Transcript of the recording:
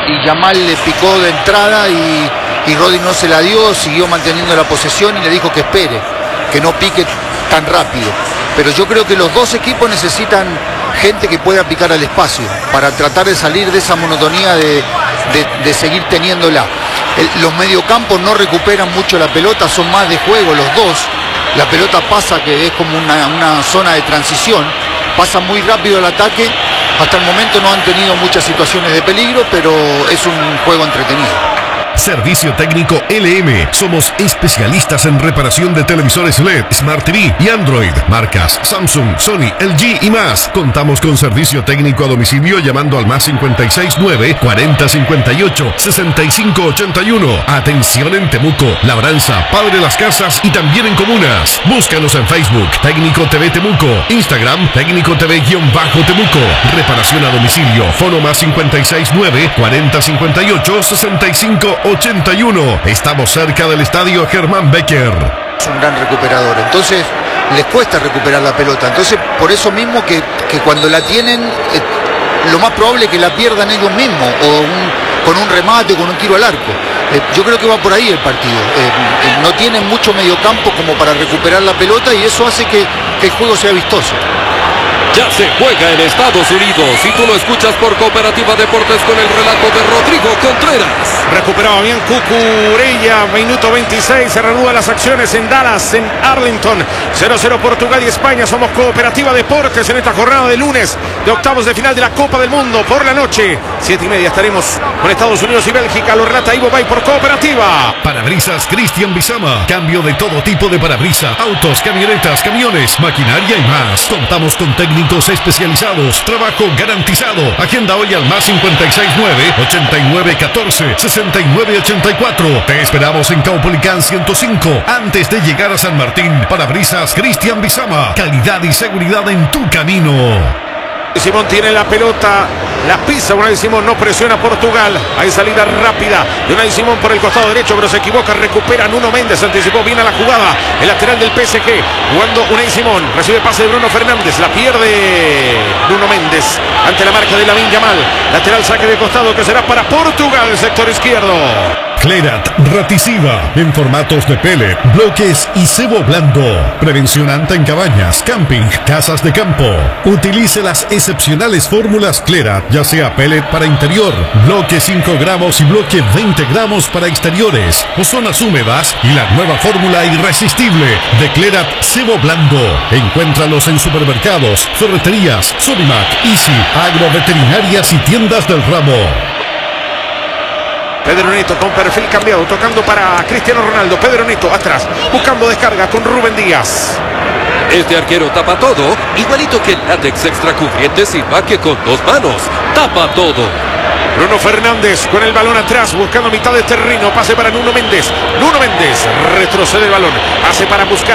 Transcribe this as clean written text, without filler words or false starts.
y Yamal le picó de entrada y Rodri no se la dio, siguió manteniendo la posesión y le dijo que espere, que no pique tan rápido. Pero yo creo que los dos equipos necesitan gente que pueda picar al espacio para tratar de salir de esa monotonía de seguir teniéndola. Los mediocampos no recuperan mucho la pelota, son más de juego los dos. La pelota pasa, que es como una zona de transición, pasa muy rápido el ataque. Hasta el momento no han tenido muchas situaciones de peligro, pero es un juego entretenido. Servicio técnico LM. Somos especialistas en reparación de televisores LED, Smart TV y Android. Marcas Samsung, Sony, LG y más. Contamos con servicio técnico a domicilio llamando al más 569 40 58 65 81. Atención en Temuco, Labranza, Padre Las Casas y también en comunas. Búscanos en Facebook, Técnico TV Temuco, Instagram, Técnico TV-Temuco. Reparación a domicilio, fono más 569 40 58 65 81. Estamos cerca del estadio Germán Becker. Es un gran recuperador, entonces les cuesta recuperar la pelota. Entonces, por eso mismo que cuando la tienen, lo más probable es que la pierdan ellos mismos, o con un remate, o con un tiro al arco. Yo creo que va por ahí el partido. No tienen mucho mediocampo como para recuperar la pelota y eso hace que el juego sea vistoso. Ya se juega en Estados Unidos y tú lo escuchas por Cooperativa Deportes con el relato de Rodrigo Contreras. Recuperaba bien Cucurella, minuto 26, se reanudan las acciones en Dallas, en Arlington. 0-0 Portugal y España. Somos Cooperativa Deportes en esta jornada de lunes de octavos de final de la Copa del Mundo. Por la noche, 7:30 estaremos con Estados Unidos y Bélgica. Lo relata Ivo Bay por Cooperativa. Parabrisas Cristian Bizama. Cambio de todo tipo de parabrisas, autos, camionetas, camiones, maquinaria y más. Contamos con técnicos especializados, trabajo garantizado. Agenda hoy al más 569 89 14 69 84. Te esperamos en Caupolicán 105 antes de llegar a San Martín. Parabrisas Cristian Bizama. Calidad y seguridad en tu camino. Simón tiene la pelota, la pisa Unai Simón, no presiona Portugal. Hay salida rápida de Unai Simón por el costado derecho, pero se equivoca, recupera Nuno Méndez, anticipó bien a la jugada. El lateral del PSG, jugando Unai Simón, recibe pase de Bruno Fernández, la pierde Nuno Méndez ante la marca de Lamine Yamal. Lateral, saque de costado que será para Portugal, sector izquierdo. Clerat Raticiva en formatos de pellet, bloques y cebo blando. Prevención anta en cabañas, camping, casas de campo. Utilice las excepcionales fórmulas Clerat, ya sea pellet para interior, bloque 5 gramos y bloque 20 gramos para exteriores o zonas húmedas, y la nueva fórmula irresistible de Clerat cebo blando. Encuéntralos en supermercados, ferreterías, Sodimac, Easy, agroveterinarias y tiendas del ramo. Pedro Neto con perfil cambiado, tocando para Cristiano Ronaldo. Pedro Neto atrás, buscando descarga con Rubén Díaz. Este arquero tapa todo, igualito que el látex extra cubriente Silva, que con 2 manos tapa todo. Bruno Fernández con el balón atrás, buscando mitad de terreno, pase para Nuno Méndez. Nuno Méndez retrocede el balón, hace para buscar